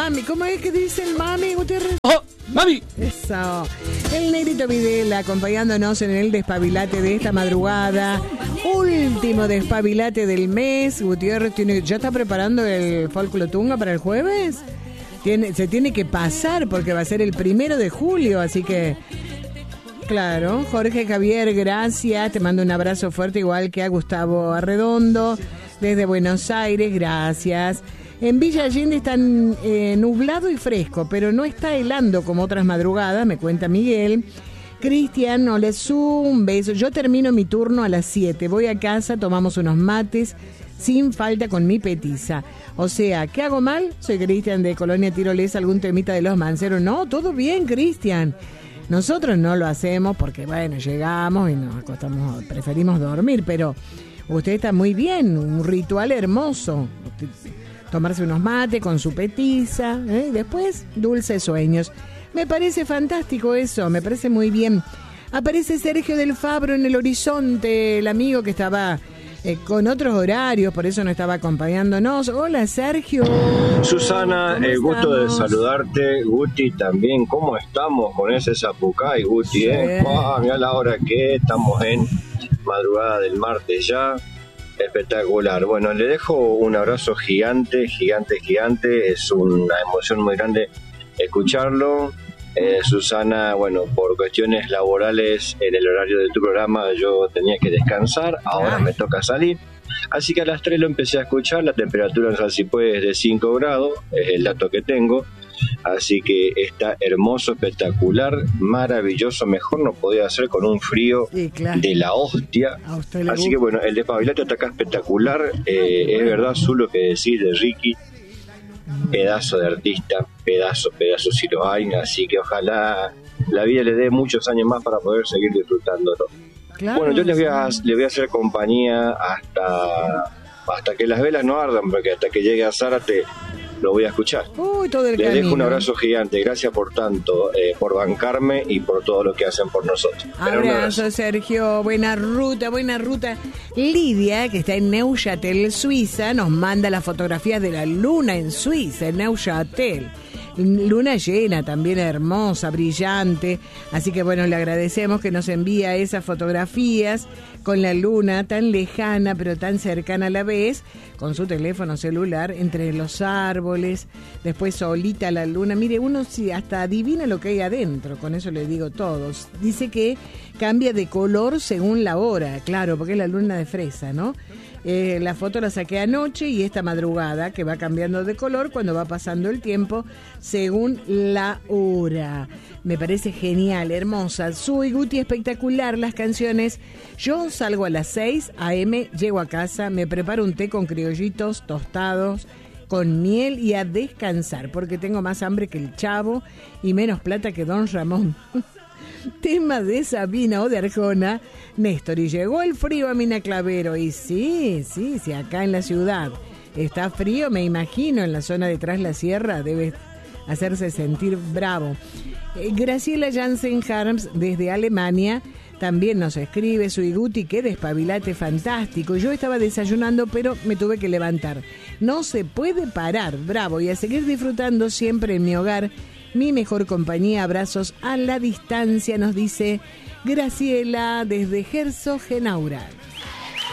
Mami, ¿cómo es que dicen mami, Gutiérrez? ¡Oh, mami! Eso. El Negrito Videla acompañándonos en el despabilate de esta madrugada. Último despabilate del mes. Gutiérrez ya está preparando el Folclo Tunga para el jueves. Se tiene que pasar porque va a ser el 1 de julio, así que... Claro, Jorge Javier, gracias. Te mando un abrazo fuerte, igual que a Gustavo Arredondo, desde Buenos Aires, gracias. En Villa Allende está nublado y fresco, pero no está helando como otras madrugadas, me cuenta Miguel. Cristian, un beso. Yo termino mi turno a las 7. Voy a casa, tomamos unos mates, sin falta con mi petiza. O sea, ¿qué hago mal? Soy Cristian de Colonia Tirolesa, algún temita de los manceros. No, todo bien, Cristian. Nosotros no lo hacemos porque, bueno, llegamos y nos acostamos, preferimos dormir, pero usted está muy bien, un ritual hermoso. Tomarse unos mates con su petiza, y después dulces sueños. Me parece fantástico eso, me parece muy bien. Aparece Sergio del Fabro en el horizonte, el amigo que estaba con otros horarios, por eso no estaba acompañándonos. Hola, Sergio. Susana, el gusto de saludarte. Guti también, ¿cómo estamos con ese zapucay, Guti? Sí. Mira la hora que estamos en madrugada del martes ya. Espectacular. Bueno, le dejo un abrazo gigante, gigante, gigante. Es una emoción muy grande escucharlo. Susana, bueno, por cuestiones laborales en el horario de tu programa yo tenía que descansar, ahora me toca salir, así que a las 3 lo empecé a escuchar. La temperatura en San Cipó es de 5 grados, es el dato que tengo, así que está hermoso, espectacular, maravilloso, mejor no podía hacer con un frío de la hostia, así que bueno, el despabilate está acá espectacular, es verdad, Zu, lo que decís de Ricky, pedazo de artista, pedazo si lo hay, así que ojalá la vida le dé muchos años más para poder seguir disfrutándolo. Claro, bueno, yo les voy a hacer compañía hasta que las velas no ardan, porque hasta que llegue a Zárate lo voy a escuchar. Todo el les camino. Dejo un abrazo gigante, gracias por tanto, por bancarme y por todo lo que hacen por nosotros. Abrazo, Sergio, buena ruta. Lidia, que está en Neuchâtel, Suiza, nos manda las fotografías de la luna en Suiza, en Neuchâtel. Luna llena, también hermosa, brillante, así que bueno, le agradecemos que nos envía esas fotografías con la luna tan lejana pero tan cercana a la vez, con su teléfono celular entre los árboles, después solita la luna. Mire, uno sí hasta adivina lo que hay adentro, con eso le digo todo. Dice que cambia de color según la hora, claro, porque es la luna de fresa, ¿no? La foto la saqué anoche y esta madrugada, que va cambiando de color cuando va pasando el tiempo según la hora. Me parece genial, hermosa. Soy Guti, espectacular las canciones. Yo salgo a las 6 a.m., llego a casa, me preparo un té con criollitos tostados, con miel y a descansar, porque tengo más hambre que el Chavo y menos plata que Don Ramón. Tema de Sabina o de Arjona, Néstor. Y llegó el frío a Mina Clavero. Y sí, acá en la ciudad está frío, me imagino, en la zona detrás de la sierra debe hacerse sentir bravo. Graciela Jansen Harms desde Alemania también nos escribe: Soy Guti, qué despabilate fantástico. Yo estaba desayunando, pero me tuve que levantar. No se puede parar, bravo, y a seguir disfrutando siempre en mi hogar. Mi mejor compañía, abrazos a la distancia, nos dice Graciela desde Herzogenaurach.